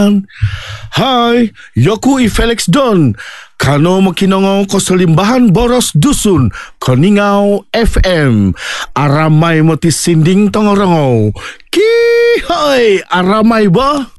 Salimbahan. Hai, yoku I Felix Don. Kano makinongo ko Salimbahan boros dusun Koningau FM. Aramay mo ti sinding tongorongo. Ki hoy, aramay ba?